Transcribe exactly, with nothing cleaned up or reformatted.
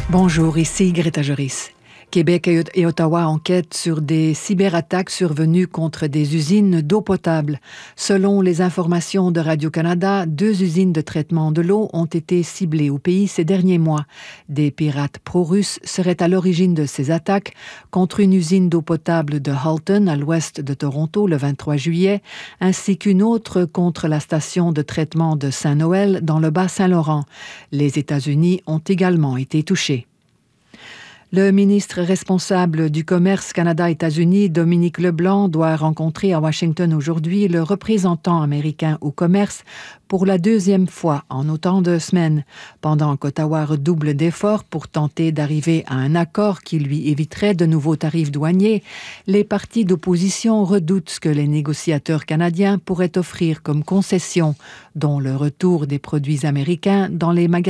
Bonjour, ici Greta Joris. Québec et Ottawa enquêtent sur des cyberattaques survenues contre des usines d'eau potable. Selon les informations de Radio-Canada, deux usines de traitement de l'eau ont été ciblées au pays ces derniers mois. Des pirates pro-russes seraient à l'origine de ces attaques contre une usine d'eau potable de Halton, à l'ouest de Toronto, le vingt-trois juillet, ainsi qu'une autre contre la station de traitement de Saint-Noël, dans le Bas-Saint-Laurent. Les États-Unis ont également été touchés. Le ministre responsable du commerce Canada-États-Unis, Dominique Leblanc, doit rencontrer à Washington aujourd'hui le représentant américain au commerce pour la deuxième fois en autant de semaines, pendant qu'Ottawa redouble d'efforts pour tenter d'arriver à un accord qui lui éviterait de nouveaux tarifs douaniers. Les partis d'opposition redoutent ce que les négociateurs canadiens pourraient offrir comme concession, dont le retour des produits américains dans les magasins